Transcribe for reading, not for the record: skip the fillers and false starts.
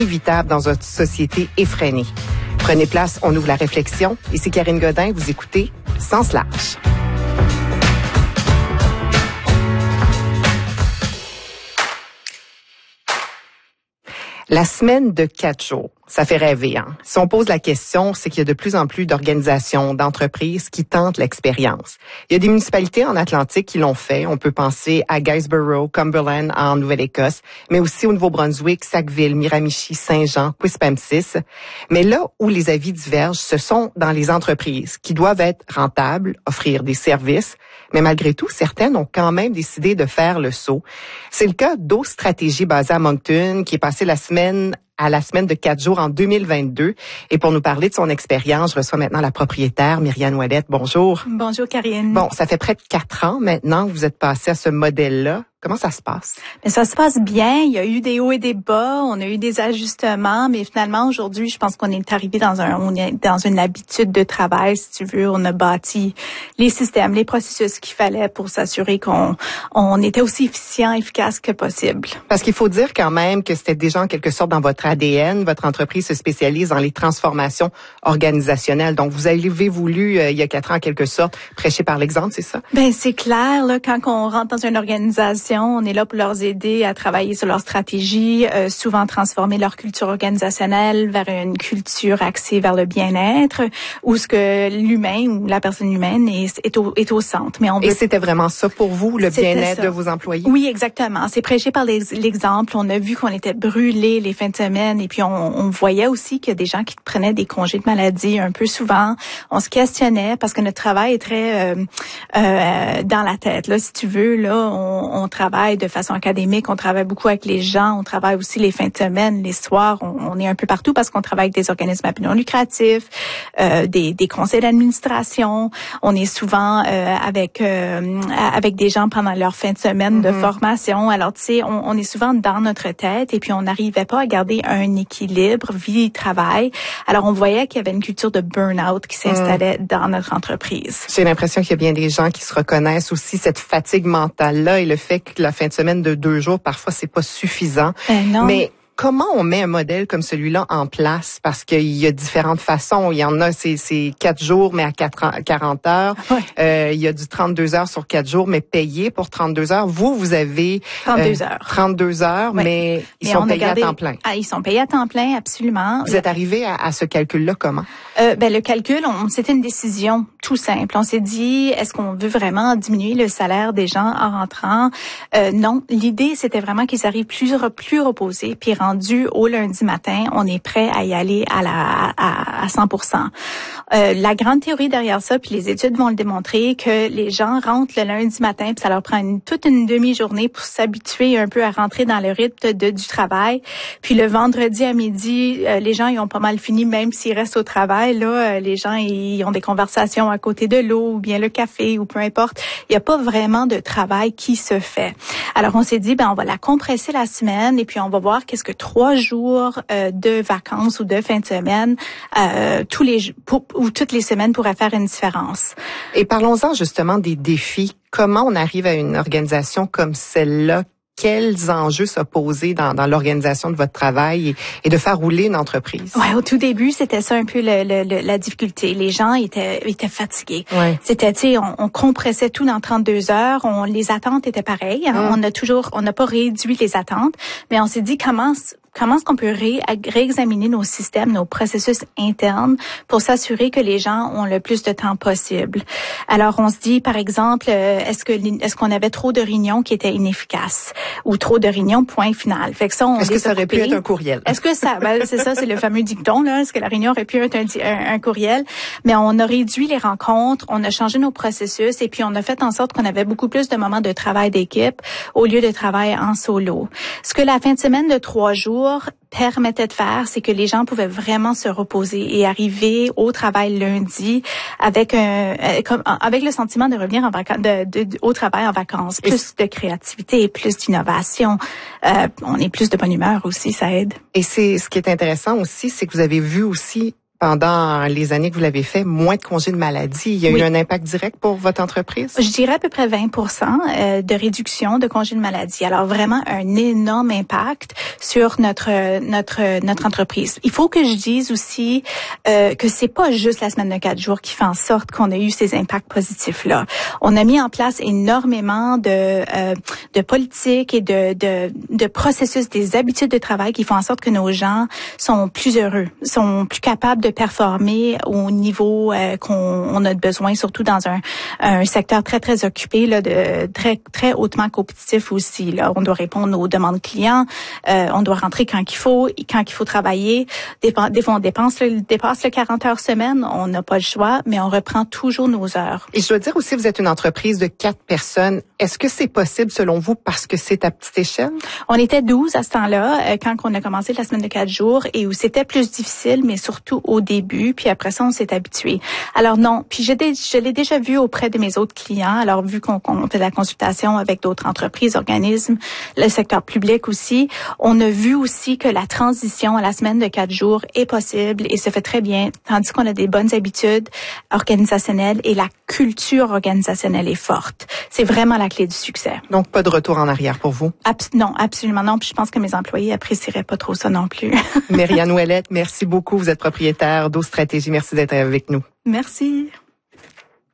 inévitable dans une société effrénée. Prenez place, on ouvre la réflexion. Ici Karine Godin, vous écoutez Sens large. La semaine de 4 jours, ça fait rêver, hein? Si on pose la question, c'est qu'il y a de plus en plus d'organisations, d'entreprises qui tentent l'expérience. Il y a des municipalités en Atlantique qui l'ont fait. On peut penser à Guysborough, Cumberland en Nouvelle-Écosse, mais aussi au Nouveau-Brunswick, Sackville, Miramichi, Saint-Jean, Quispamsis. Mais là où les avis divergent, ce sont dans les entreprises qui doivent être rentables, offrir des services. Mais malgré tout, certaines ont quand même décidé de faire le saut. C'est le cas d'Eau Stratégie basée à Moncton, qui est passée la semaine de 4 jours en 2022. Et pour nous parler de son expérience, je reçois maintenant la propriétaire, Myriane Ouellette. Bonjour. Bonjour, Karine. Bon, ça fait près de 4 ans maintenant que vous êtes passée à ce modèle-là. Comment ça se passe? Mais ça se passe bien. Il y a eu des hauts et des bas. On a eu des ajustements. Mais finalement, aujourd'hui, je pense qu'on est arrivé on est dans une habitude de travail, si tu veux. On a bâti les systèmes, les processus qu'il fallait pour s'assurer qu'on était aussi efficace que possible. Parce qu'il faut dire quand même que c'était déjà en quelque sorte dans votre ADN. Votre entreprise se spécialise dans les transformations organisationnelles. Donc, vous avez voulu, il y a 4 ans, en quelque sorte, prêcher par l'exemple, c'est ça? Ben, c'est clair, là, quand on rentre dans une organisation, on est là pour leur aider à travailler sur leur stratégie, souvent transformer leur culture organisationnelle vers une culture axée vers le bien-être, où ce que l'humain ou la personne humaine est au centre. Mais Et c'était vraiment ça pour vous, le bien-être de vos employés? Oui, exactement. C'est prêché par l'exemple. On a vu qu'on était brûlés les fins de semaine et puis on voyait aussi qu'il y a des gens qui prenaient des congés de maladie un peu souvent. On se questionnait parce que notre travail est très dans la tête. Là, si tu veux, là, on travaille de façon académique, on travaille beaucoup avec les gens, on travaille aussi les fins de semaine, les soirs, on est un peu partout parce qu'on travaille avec des organismes à but non lucratif, des conseils d'administration, on est souvent avec des gens pendant leur fin de semaine de formation. Alors, tu sais, on est souvent dans notre tête et puis on n'arrivait pas à garder un équilibre vie-travail. Alors, on voyait qu'il y avait une culture de burn-out qui s'installait dans notre entreprise. J'ai l'impression qu'il y a bien des gens qui se reconnaissent aussi cette fatigue mentale-là et le fait que la fin de semaine de 2 jours, parfois, c'est pas suffisant. Non. Mais comment on met un modèle comme celui-là en place? Parce qu'il y a différentes façons. Il y en a, c'est 4 jours, mais à 40 heures. Ouais. Il y a du 32 heures sur 4 jours, mais payé pour 32 heures. Vous avez 32 heures. 32 heures, ouais. mais ils sont payés à temps plein. Ils sont payés à temps plein, absolument. Vous êtes arrivé à ce calcul-là comment? Le calcul, c'était une décision tout simple. On s'est dit, est-ce qu'on veut vraiment diminuer le salaire des gens en rentrant? Non. L'idée, c'était vraiment qu'ils arrivent plus reposés, puis rendu au lundi matin, on est prêt à y aller à 100%. La grande théorie derrière ça, puis les études vont le démontrer, que les gens rentrent le lundi matin, puis ça leur prend toute une demi-journée pour s'habituer un peu à rentrer dans le rythme du travail. Puis le vendredi à midi, les gens ils ont pas mal fini, même s'ils restent au travail. Là, les gens ils ont des conversations à côté de l'eau ou bien le café ou peu importe. Il n'y a pas vraiment de travail qui se fait. Alors on s'est dit, on va la compresser la semaine et puis on va voir qu'est-ce que 3 jours de vacances ou de fin de semaine toutes les semaines pourraient faire une différence. Et parlons-en justement des défis. Comment on arrive à une organisation comme celle-là? Quels enjeux se posaient dans l'organisation de votre travail et de faire rouler une entreprise? Ouais, au tout début, c'était ça un peu la difficulté. Les gens étaient fatigués. Ouais. C'était, tu sais, on compressait tout dans 32 heures. Les attentes étaient pareilles. Hein. On n'a pas réduit les attentes, mais on s'est dit comment est-ce qu'on peut réexaminer nos systèmes, nos processus internes pour s'assurer que les gens ont le plus de temps possible. Alors, on se dit, par exemple, est-ce qu'on avait trop de réunions qui étaient inefficaces ou trop de réunions, point final. Fait que ça, est-ce que ça aurait pu être un courriel? Est-ce que ça, c'est ça, c'est le fameux dicton, là. Est-ce que la réunion aurait pu être un courriel? Mais on a réduit les rencontres, on a changé nos processus et puis on a fait en sorte qu'on avait beaucoup plus de moments de travail d'équipe au lieu de travail en solo. Ce que la fin de semaine de 3 jours permettait de faire, c'est que les gens pouvaient vraiment se reposer et arriver au travail lundi avec le sentiment de revenir au travail en vacances. Plus de créativité, plus d'innovation. On est plus de bonne humeur aussi, ça aide. Et c'est ce qui est intéressant aussi, c'est que vous avez vu aussi pendant les années que vous l'avez fait, moins de congés de maladie. Il y a eu un impact direct pour votre entreprise? Je dirais à peu près 20% de réduction de congés de maladie. Alors vraiment un énorme impact sur notre entreprise. Il faut que je dise aussi que c'est pas juste la semaine de 4 jours qui fait en sorte qu'on a eu ces impacts positifs-là. On a mis en place énormément de politiques et de processus, des habitudes de travail qui font en sorte que nos gens sont plus heureux, sont plus capables de performer au niveau qu'on a besoin, surtout dans un secteur très, très occupé, là, de très hautement compétitif aussi. Là. On doit répondre aux demandes clients, on doit rentrer quand il faut travailler. Des fois, on dépasse le 40 heures semaine, on n'a pas le choix, mais on reprend toujours nos heures. Et je dois dire aussi, vous êtes une entreprise de 4 personnes. Est-ce que c'est possible, selon vous, parce que c'est à petite échelle? On était 12 à ce temps-là, quand on a commencé la semaine de 4 jours, et où c'était plus difficile, mais surtout au début, puis après ça, on s'est habitué. Alors non, puis je l'ai déjà vu auprès de mes autres clients, alors vu qu'on fait de la consultation avec d'autres entreprises, organismes, le secteur public aussi, on a vu aussi que la transition à la semaine de 4 jours est possible et se fait très bien, tandis qu'on a des bonnes habitudes organisationnelles et la culture organisationnelle est forte. C'est vraiment la clé du succès. Donc, pas de retour en arrière pour vous? Non, absolument non. Puis je pense que mes employés apprécieraient pas trop ça non plus. Myriam Ouellette, merci beaucoup. Vous êtes propriétaire d'Eau Stratégie. Merci d'être avec nous. Merci.